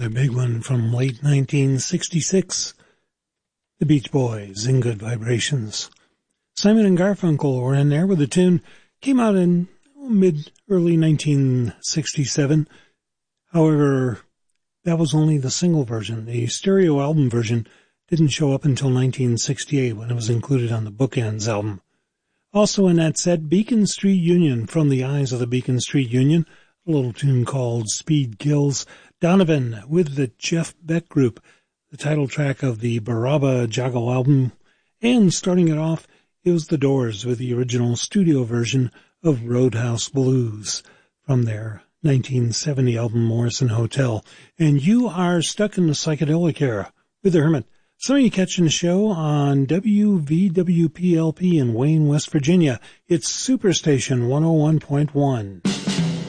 The big one from late 1966, the Beach Boys in Good Vibrations. Simon and Garfunkel were in there with the tune. Came out in early 1967. However, that was only the single version. The stereo album version didn't show up until 1968 when it was included on the Bookends album. Also in that set, Beacon Street Union, From the Eyes of the Beacon Street Union, a little tune called Speed Kills. Donovan with the Jeff Beck Group, the title track of the Baraba Jagal album. And starting it off, it was The Doors with the original studio version of Roadhouse Blues from their 1970 album Morrison Hotel. And you are stuck in the psychedelic era with the Hermit. Some of you catching the show on WVWPLP in Wayne, West Virginia. It's Superstation 101.1.